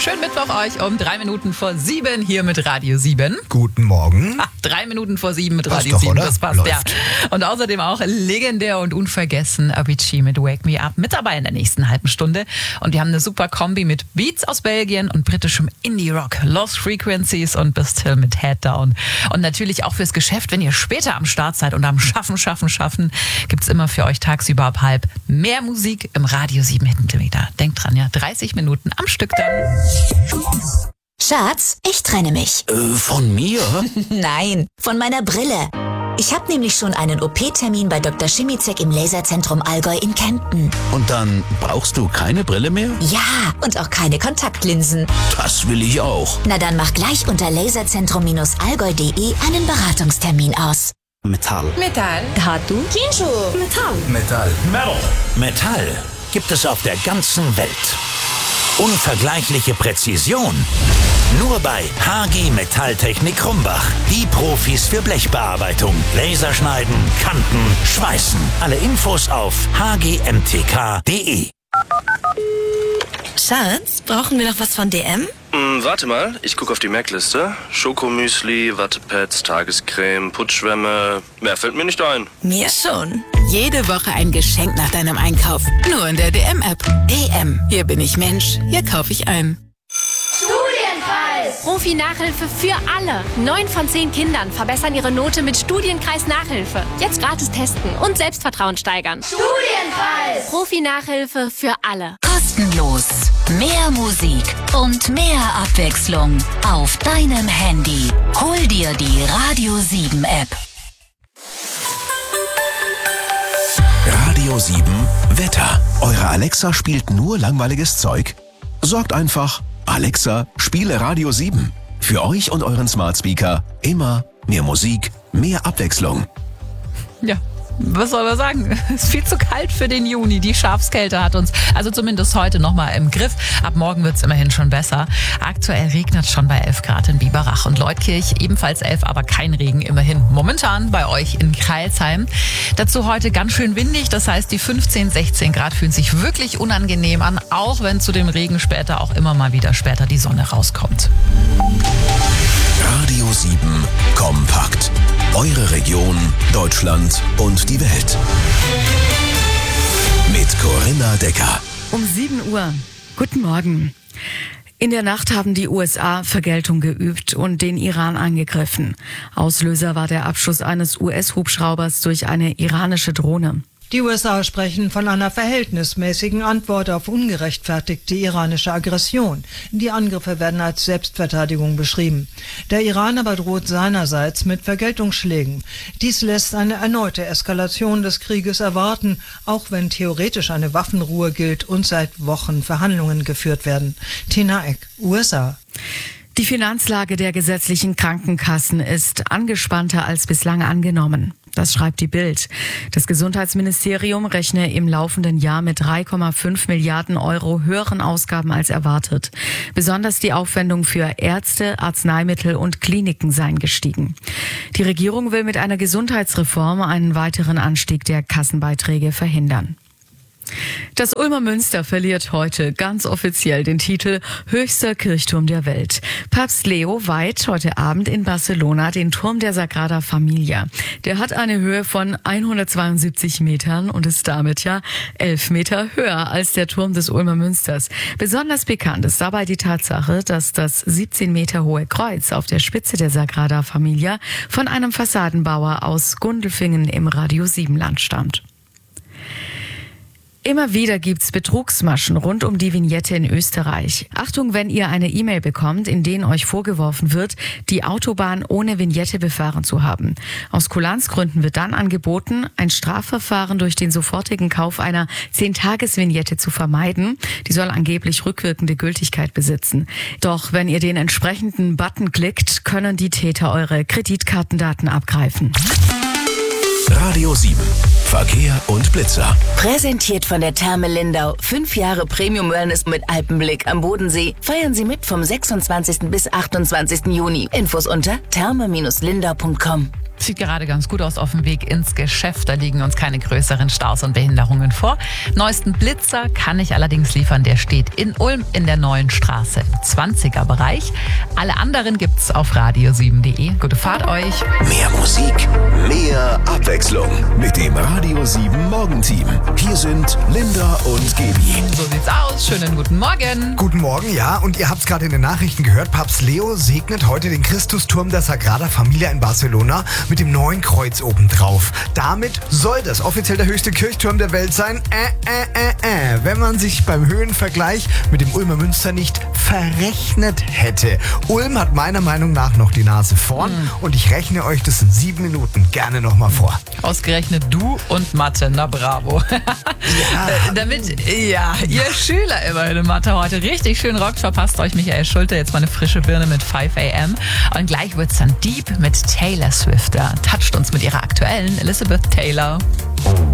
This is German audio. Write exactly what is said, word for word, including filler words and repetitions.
Schönen Mittwoch euch um drei Minuten vor sieben hier mit Radio sieben. Guten Morgen. Ha, drei Minuten vor sieben mit Passt Radio doch, sieben, oder? das passt, Läuft. ja. Und außerdem auch legendär und unvergessen Avicii mit Wake Me Up mit dabei in der nächsten halben Stunde. Und wir haben eine super Kombi mit Beats aus Belgien und britischem Indie-Rock, Lost Frequencies und Bastille mit Head Down. Und natürlich auch fürs Geschäft, wenn ihr später am Start seid und am Schaffen, Schaffen, Schaffen, gibt's immer für euch tagsüber ab halb mehr Musik im Radio sieben Hitmillimeter. Denkt dran, ja, dreißig Minuten am Stück dann. Schatz, ich trenne mich. Äh, von mir? Nein, von meiner Brille. Ich habe nämlich schon einen O P-Termin bei Doktor Schimizek im Laserzentrum Allgäu in Kempten. Und dann brauchst du keine Brille mehr? Ja, und auch keine Kontaktlinsen. Das will ich auch. Na dann mach gleich unter laserzentrum allgäu punkt de einen Beratungstermin aus. Metall. Metall. Dhatu. Metall. Metall. Metal. Metall gibt es auf der ganzen Welt. Unvergleichliche Präzision. Nur bei H G Metalltechnik Krumbach. Die Profis für Blechbearbeitung. Laserschneiden, Kanten, Schweißen. Alle Infos auf h g m t k punkt de. Schatz, brauchen wir noch was von D M? Hm, warte mal, ich gucke auf die Merkliste. Schokomüsli, Wattepads, Tagescreme, Putzschwämme. Mehr fällt mir nicht ein. Mir schon. Jede Woche ein Geschenk nach deinem Einkauf. Nur in der D M-App. D M. Hier bin ich Mensch. Hier kaufe ich ein. Studienkreis! Profi-Nachhilfe für alle. Neun von zehn Kindern verbessern ihre Note mit Studienkreis-Nachhilfe. Jetzt gratis testen und Selbstvertrauen steigern. Studienkreis! Profi-Nachhilfe für alle. Kostenlos. Mehr Musik und mehr Abwechslung auf deinem Handy. Hol dir die Radio sieben App. Radio sieben Wetter. Eure Alexa spielt nur langweiliges Zeug? Sorgt einfach, Alexa, spiele Radio sieben. Für euch und euren Smart Speaker immer mehr Musik, mehr Abwechslung. Ja, was soll man sagen? Es ist viel zu kalt für den Juni. Die Schafskälte hat uns, also zumindest heute noch mal im Griff. Ab morgen wird es immerhin schon besser. Aktuell regnet es schon bei elf Grad in Biberach und Leutkirch. Ebenfalls elf, aber kein Regen immerhin. Momentan bei euch in Crailsheim. Dazu heute ganz schön windig. Das heißt, die fünfzehn, sechzehn Grad fühlen sich wirklich unangenehm an. Auch wenn zu dem Regen später auch immer mal wieder später die Sonne rauskommt. Radio sieben Kompakt. Eure Region, Deutschland und die Welt. Mit Corinna Decker. Um sieben Uhr. Guten Morgen. In der Nacht haben die U S A Vergeltung geübt und den Iran angegriffen. Auslöser war der Abschuss eines U S-Hubschraubers durch eine iranische Drohne. Die U S A sprechen von einer verhältnismäßigen Antwort auf ungerechtfertigte iranische Aggression. Die Angriffe werden als Selbstverteidigung beschrieben. Der Iran aber droht seinerseits mit Vergeltungsschlägen. Dies lässt eine erneute Eskalation des Krieges erwarten, auch wenn theoretisch eine Waffenruhe gilt und seit Wochen Verhandlungen geführt werden. Tina Eck, U S A. Die Finanzlage der gesetzlichen Krankenkassen ist angespannter als bislang angenommen. Das schreibt die Bild. Das Gesundheitsministerium rechne im laufenden Jahr mit drei Komma fünf Milliarden Euro höheren Ausgaben als erwartet. Besonders die Aufwendung für Ärzte, Arzneimittel und Kliniken seien gestiegen. Die Regierung will mit einer Gesundheitsreform einen weiteren Anstieg der Kassenbeiträge verhindern. Das Ulmer Münster verliert heute ganz offiziell den Titel höchster Kirchturm der Welt. Papst Leo weiht heute Abend in Barcelona den Turm der Sagrada Familia. Der hat eine Höhe von hundertzweiundsiebzig Metern und ist damit ja elf Meter höher als der Turm des Ulmer Münsters. Besonders bekannt ist dabei die Tatsache, dass das siebzehn Meter hohe Kreuz auf der Spitze der Sagrada Familia von einem Fassadenbauer aus Gundelfingen im Radio sieben Land stammt. Immer wieder gibt's Betrugsmaschen rund um die Vignette in Österreich. Achtung, wenn ihr eine E-Mail bekommt, in denen euch vorgeworfen wird, die Autobahn ohne Vignette befahren zu haben. Aus Kulanzgründen wird dann angeboten, ein Strafverfahren durch den sofortigen Kauf einer zehn-Tages-Vignette zu vermeiden. Die soll angeblich rückwirkende Gültigkeit besitzen. Doch wenn ihr den entsprechenden Button klickt, können die Täter eure Kreditkartendaten abgreifen. Radio sieben. Verkehr und Blitzer. Präsentiert von der Therme Lindau. Fünf Jahre Premium Wellness mit Alpenblick am Bodensee. Feiern Sie mit vom sechsundzwanzigsten bis achtundzwanzigsten Juni. Infos unter therme Bindestrich lindau punkt com. Sieht gerade ganz gut aus auf dem Weg ins Geschäft. Da liegen uns keine größeren Staus und Behinderungen vor. Neuesten Blitzer kann ich allerdings liefern. Der steht in Ulm in der Neuen Straße im zwanziger Bereich. Alle anderen gibt's auf radio sieben punkt de. Gute Fahrt euch. Mehr Musik, mehr Abwechslung mit dem Radio sieben Morgenteam. Hier sind Linda und Gaby. So sieht's aus. Schönen guten Morgen. Guten Morgen, ja. Und ihr habt es gerade in den Nachrichten gehört. Papst Leo segnet heute den Christusturm der Sagrada Familia in Barcelona mit dem neuen Kreuz obendrauf. Damit soll das offiziell der höchste Kirchturm der Welt sein. Äh, äh, äh, äh. Wenn man sich beim Höhenvergleich mit dem Ulmer Münster nicht verrechnet hätte. Ulm hat meiner Meinung nach noch die Nase vorn mhm. und ich rechne euch das in sieben Minuten gerne nochmal vor. Ausgerechnet du und Mathe, na bravo. Ja. Damit, ja, ihr Schüler immerhin in Mathe heute richtig schön rockt, verpasst euch Michael Schulte jetzt mal eine frische Birne mit five a m und gleich wird's dann deep mit Taylor Swift. Da toucht uns mit ihrer aktuellen Elizabeth Taylor.